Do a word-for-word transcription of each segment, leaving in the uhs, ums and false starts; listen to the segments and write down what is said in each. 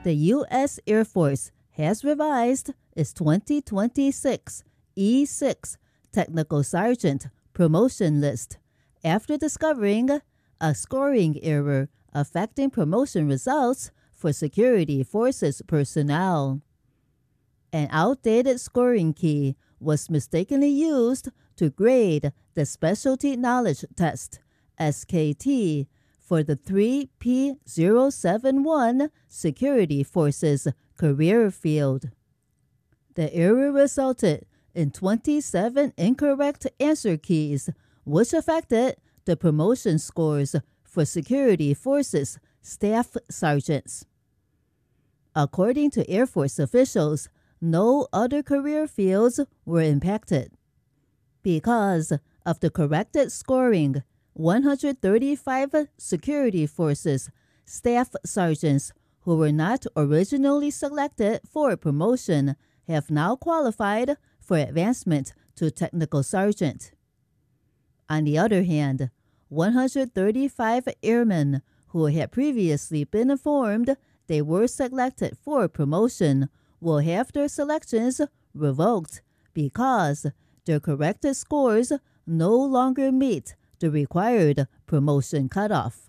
The U S Air Force has revised its twenty twenty-six E six Technical Sergeant promotion list after discovering a scoring error affecting promotion results for security forces personnel. An outdated scoring key was mistakenly used to grade the Specialty Knowledge Test, S K T, for the three P zero seven one Security Forces career field. The error resulted in twenty-seven incorrect answer keys, which affected the promotion scores for security forces staff sergeants. According to Air Force officials, no other career fields were impacted. Because of the corrected scoring, one hundred thirty-five security forces staff sergeants who were not originally selected for promotion have now qualified for advancement to technical sergeant. On the other hand, one hundred thirty-five airmen who had previously been informed they were selected for promotion will have their selections revoked because their corrected scores no longer meet the required promotion cutoff.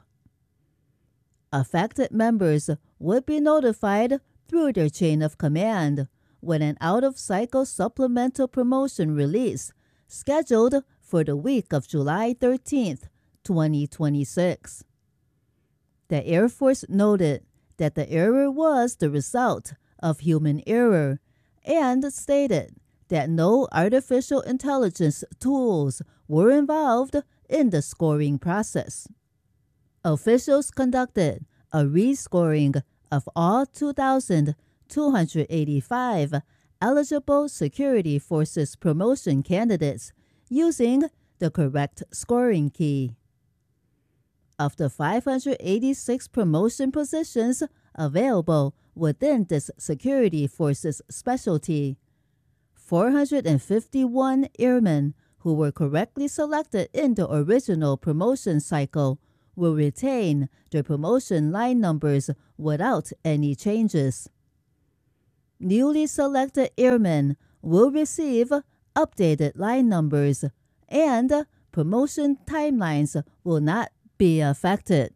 Affected members would be notified through their chain of command when an out-of-cycle supplemental promotion release scheduled for the week of July thirteenth, twenty twenty-six. The Air Force noted that the error was the result of human error and stated that no artificial intelligence tools were involved in the scoring process. Officials conducted a rescoring of all two thousand two hundred eighty-five eligible security forces promotion candidates using the correct scoring key. Of the five hundred eighty-six promotion positions available within this security forces specialty, four hundred fifty-one airmen who were correctly selected in the original promotion cycle will retain their promotion line numbers without any changes. Newly selected airmen will receive updated line numbers, and promotion timelines will not be affected.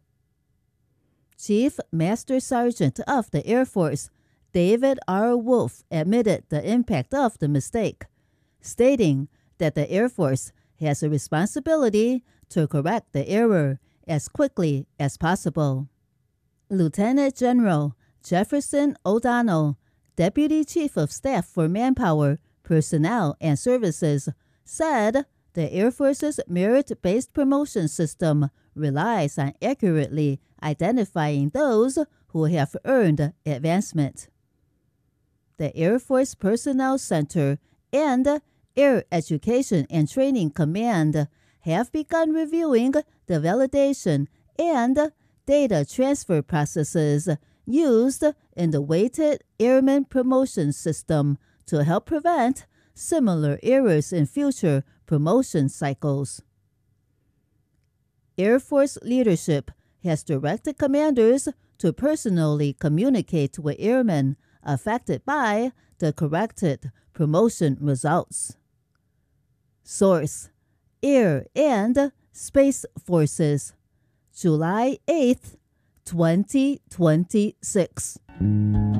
Chief Master Sergeant of the Air Force, David R. Wolf, admitted the impact of the mistake, stating that the Air Force has a responsibility to correct the error as quickly as possible. Lieutenant General Jefferson O'Donnell, Deputy Chief of Staff for Manpower, Personnel, and Services, said the Air Force's merit-based promotion system relies on accurately identifying those who have earned advancement. The Air Force Personnel Center and Air Education and Training Command have begun reviewing the validation and data transfer processes used in the weighted airman promotion system to help prevent similar errors in future promotion cycles. Air Force leadership has directed commanders to personally communicate with airmen affected by the corrected promotion results. Source: Air and Space Forces, July eighth, twenty twenty-six.